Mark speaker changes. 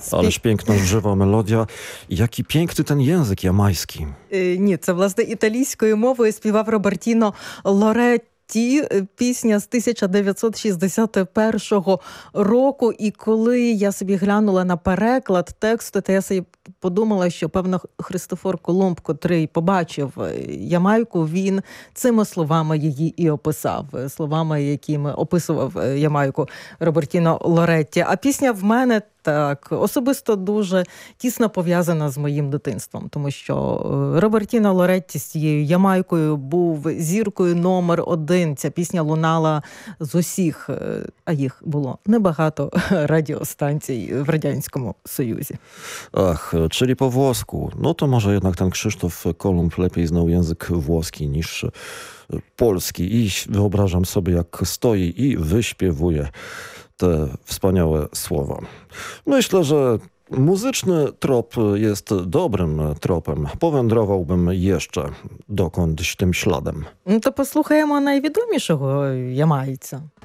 Speaker 1: Ależ piękna, żywa melodia. Jaki piękny ten język jamajski.
Speaker 2: Ні, це, власне, італійською мовою співав Робертіно Лоретті. Пісня з 1961 року. І коли я собі глянула на переклад тексту, то я собі подумала, що, певно, Христофор Колумб, котрий побачив Ямайку, він цими словами її і описав. Словами, якими описував Ямайку Робертіно Лоретті. А пісня в мене так, особисто дуже тісно пов'язана з моїм дитинством, тому що Робертіно Лоретті з цією Ямайкою був зіркою номер 1. Ця пісня лунала з усіх, а їх було небагато, радіостанцій в Радянському Союзі.
Speaker 1: Ach, czyli po włosku. No to może jednak ten Krzysztof Kolumb lepiej znał język włoski niż polski. I wyobrażam sobie, jak stoi i wyśpiewuje te wspaniałe słowa. Myślę, że muzyczny trop jest dobrym tropem. Powędrowałbym jeszcze dokądś tym śladem.
Speaker 2: Ну, то послухаємо найвідомішого ямайця.